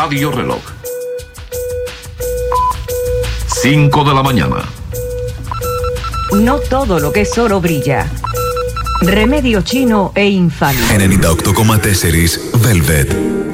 Radio Reloj. 5 de la mañana. No todo lo que es oro brilla. Remedio chino e infalible. 98,4 Velvet.